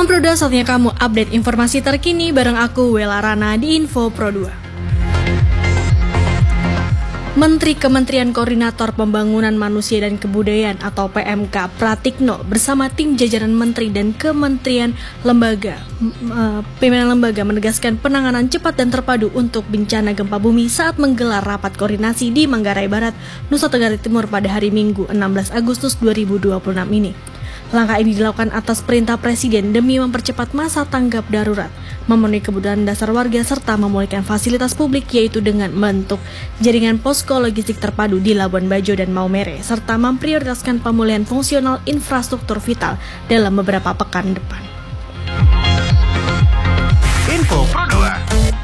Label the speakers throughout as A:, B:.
A: Teman Pro 2, saatnya kamu update informasi terkini bareng aku, Wela Rana, di Info Pro 2. Menteri Kementerian Koordinator Pembangunan Manusia dan Kebudayaan atau PMK Pratikno bersama tim jajaran menteri dan kementerian pimpinan lembaga menegaskan penanganan cepat dan terpadu untuk bencana gempa bumi saat menggelar rapat koordinasi di Manggarai Barat, Nusa Tenggara Timur pada hari Minggu 16 Agustus 2026 ini. Langkah ini dilakukan atas perintah Presiden demi mempercepat masa tanggap darurat, memenuhi kebutuhan dasar warga serta memulihkan fasilitas publik, yaitu dengan membentuk jaringan posko logistik terpadu di Labuan Bajo dan Maumere, serta memprioritaskan pemulihan fungsional infrastruktur vital dalam beberapa pekan depan.
B: Info Pro 2.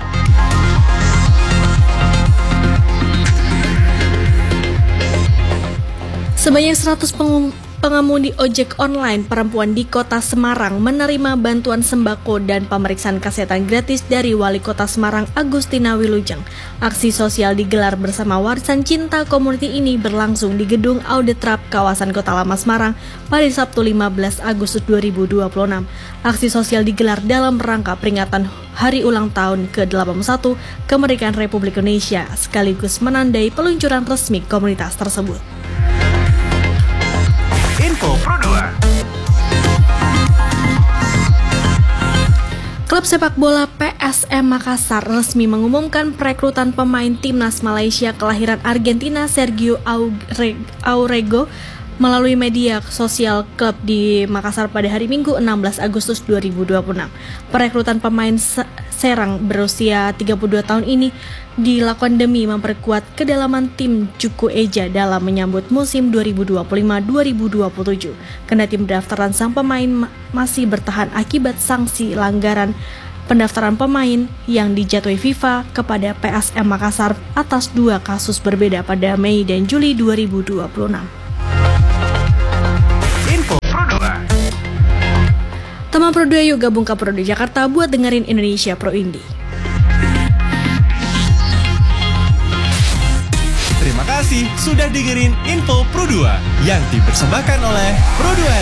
A: Sebanyak 100 pengemudi ojek online perempuan di Kota Semarang menerima bantuan sembako dan pemeriksaan kesehatan gratis dari Wali Kota Semarang Agustina Wilujeng. Aksi sosial digelar bersama Warisan Cinta Community ini berlangsung di Gedung Auditrap kawasan Kota Lama Semarang pada Sabtu 15 Agustus 2026. Aksi sosial digelar dalam rangka peringatan Hari Ulang Tahun ke-81 Kemerdekaan Republik Indonesia sekaligus menandai peluncuran resmi komunitas tersebut.
B: Info Pro 2.
A: Klub sepak bola PSM Makassar resmi mengumumkan perekrutan pemain timnas Malaysia kelahiran Argentina Sergio Aurego melalui media sosial klub di Makassar pada hari Minggu 16 Agustus 2026. Perekrutan pemain serang berusia 32 tahun ini dilakukan demi memperkuat kedalaman tim Juku Eja dalam menyambut musim 2025-2027. Kendati pendaftaran sang pemain masih bertahan akibat sanksi langgaran pendaftaran pemain yang dijatuhi FIFA kepada PSM Makassar atas 2 kasus berbeda pada Mei dan Juli 2026.
B: Info Pro 2.
A: Teman Pro 2, yuk gabung ke Pro 2 Jakarta buat dengerin Indonesia Pro Indie.
B: Terima kasih sudah dengerin Info Pro 2 yang dipersembahkan oleh Pro 2.